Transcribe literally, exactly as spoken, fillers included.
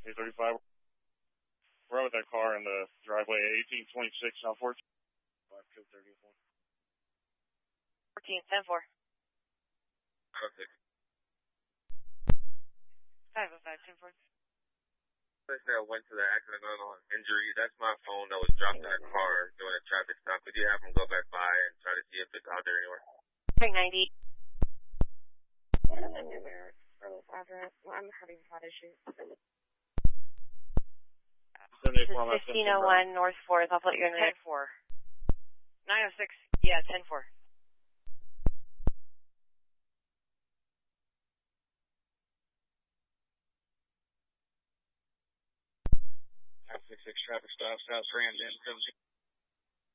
eight thirty-five. We're out with that car in the driveway, eighteen twenty-six South fourteen. five two thirty-one. fourteen, ten four. Okay. five oh five, ten four. I went to the accidental injury. That's my phone that was dropped in that car doing a traffic stop. Could you have him go back by and try to see if it's out there anywhere? Three ninety. I'm having flat issues. This is fifteen oh one North fourth. I'll put you in there. ten four. nine oh six. Yeah, ten four. six six traffic stop, South Rand,